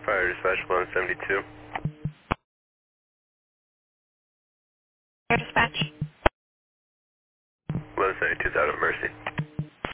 Fire dispatch 1172. Air dispatch. 1172 out of Mercy.